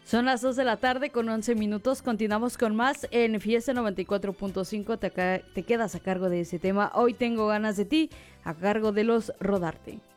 Son las 2 de la tarde con 11 minutos. Continuamos con más en Fiesta 94.5. Te quedas a cargo de ese tema. Hoy tengo ganas de ti, a cargo de los Rodarte.